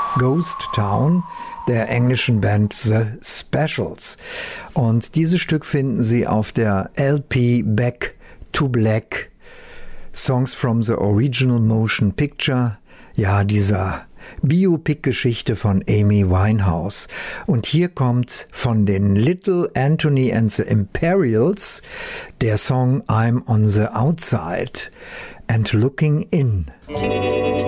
Ghost Town der englischen Band The Specials. Und dieses Stück finden Sie auf der LP Back to Black, Songs from the Original Motion Picture, ja, dieser Biopic-Geschichte von Amy Winehouse. Und hier kommt von den Little Anthony and the Imperials der Song I'm on the Outside and Looking In.